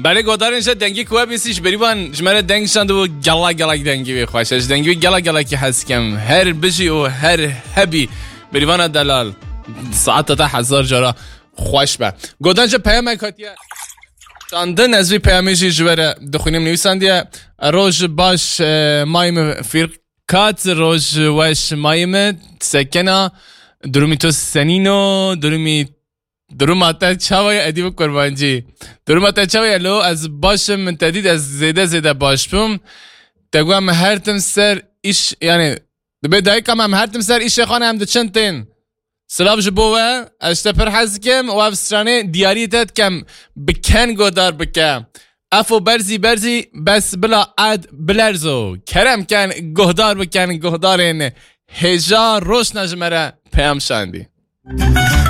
برای گودارنش دنگی کوه بیسیش بریبان جمره دنگشان دو گلا دنگی بی خوشش دنگی گلا که هست کم هر بجی و هر هبی بریبان دلال ساعت تا 1000 جارا خوش به گودانش پیام کاتیه شاندن از وی پیامشی جوره دخونیم نویسندیه روز باش مایم فرقات روز وش مایم سکنه درومی تو سنینو دروماتا چاوی ادیب قربانجی دروماتا چاوی لو از باشم من تدید از زیده باشم تگوام هرتم سر ایش یعنی دبی دایکم هم هرتم سر ایش خانه هم دو چند تین سلام جبوه اشتا پر حزکم و افسرانه دیاریتت کم بکن گودار بکم افو برزی بس بلا عد بلرزو کرم کن گهدار بکن گهدارین هجار روش نجمره پیام شاندی